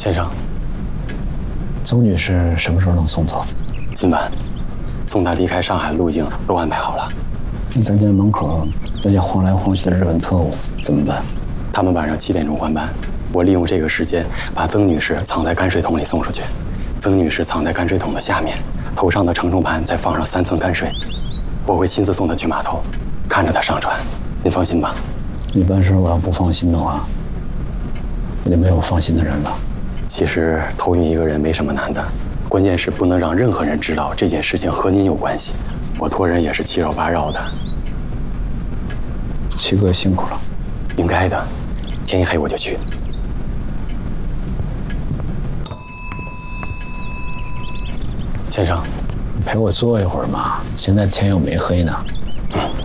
先生， 邹女士什么时候能送走？ 今晚，送她离开上海的路径都安排好了。 那咱家门口那些晃来晃去的日本特务怎么办？ 他们晚上7点钟换班，我利用这个时间把曾女士藏在泔水桶里送出去。曾女士藏在泔水桶的下面，头上的承重盘再放上3寸泔水。我会亲自送她去码头，看着她上船。您放心吧。 你办事我要不放心的话，我就没有放心的人了。 其实偷运一个人没什么难的，关键是不能让任何人知道这件事情和您有关系。我托人也是七绕八绕的。 七哥辛苦了。 应该的，天一黑我就去。先生， 你陪我坐一会儿嘛，现在天又没黑呢。